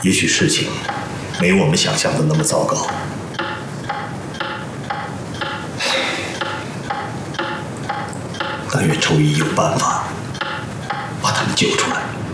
也许事情没我们想象的那么糟糕。但愿周一有办法把他们救出来。